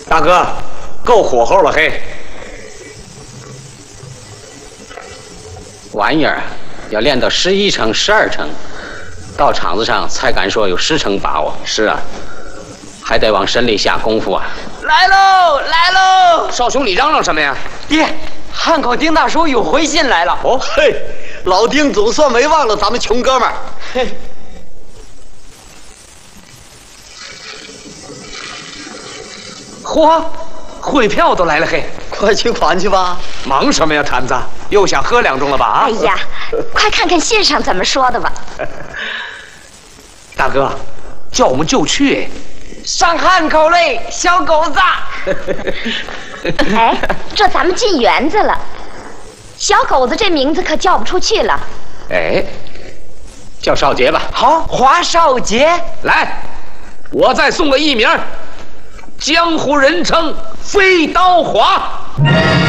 大哥，够火候了嘿！ 玩意儿要练到11成、12成，到场子上才敢说有10成把握。 是啊， 还得往身里下功夫啊！ 来喽，来喽！ 少兄，你嚷嚷什么呀？ 爹，汉口丁大叔有回信来了。 哦嘿，老丁总算没忘了咱们穷哥们儿。 嘿。嚯，汇票都来了嘿！ 快去款去吧。 忙什么呀，坛子？又想喝2盅了吧？ 哎呀，快看看信上怎么说的吧。 大哥，叫我们就去。 上汉口嘞，小狗子。 哎，这咱们进园子了。小狗子这名字可叫不出去了。 哎，叫少杰吧。 好，华少杰。 来，我再送个艺名，江湖人称飞刀华。